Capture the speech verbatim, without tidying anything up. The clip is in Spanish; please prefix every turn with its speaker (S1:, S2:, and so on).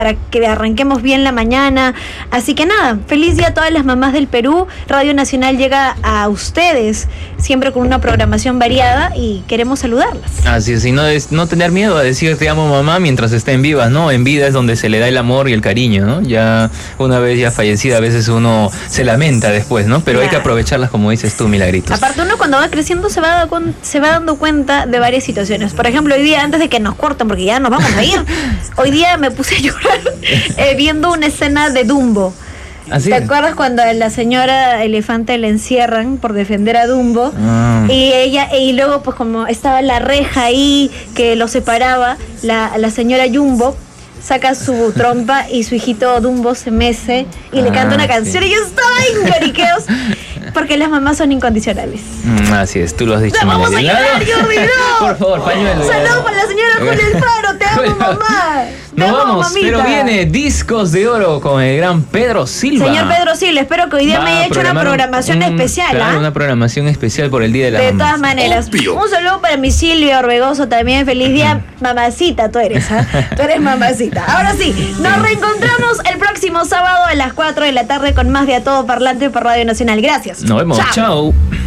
S1: para que arranquemos bien la mañana. Así que nada, feliz día a todas las mamás del Perú. Radio Nacional llega a ustedes siempre con una programación variada y queremos saludarlas.
S2: Así es, y no, es, no tener miedo a decir te amo mamá mientras estén vivas, ¿no? En vida es donde se le da el amor y el cariño, ¿no? Ya una vez ya fallecida, a veces uno se lamenta después, ¿no? Pero claro, hay que aprovecharlas, como dices tú, Milagritos.
S1: Aparte, uno cuando va creciendo se va, se va dando cuenta de varias situaciones. Por ejemplo, hoy día, antes de que nos corten, porque ya nos vamos a ir, hoy día me puse a llorar eh, viendo una escena de Dumbo.
S2: ¿Así?
S1: ¿Te acuerdas cuando a la señora elefante la encierran por defender a Dumbo?
S2: Ah.
S1: Y ella, y luego pues como estaba la reja ahí que lo separaba, la, la señora Jumbo saca su trompa y su hijito Dumbo se mece y ah, le canta una canción, sí. Y yo estaba en lloriqueos porque las mamás son incondicionales.
S2: Mm, así es, tú lo has dicho.
S1: ¡La vamos a llorar, Jordi! ¡No!
S2: Por favor, pañuelo.
S1: Saludos para la señora Julia Alfaro, te amo, mamá. Te
S2: Nos
S1: amo,
S2: vamos,
S1: mamita.
S2: pero viene Discos de Oro con el gran Pedro Silva.
S1: Señor Pedro Silva, espero que hoy día
S2: Va
S1: me haya hecho una programación
S2: un,
S1: especial.
S2: Claro,
S1: ¿ah?
S2: una programación especial por el Día de la
S1: De
S2: Mamá.
S1: todas maneras.
S3: Obvio.
S1: Un saludo para mi Silvia Orbegoso también. Feliz día, mamacita, tú eres, ¿ah? Tú eres mamacita. Ahora sí, nos reencontramos el próximo sábado a las cuatro de la tarde con más de A Todo Parlante por Radio Nacional. Gracias.
S2: Nos vemos, chao.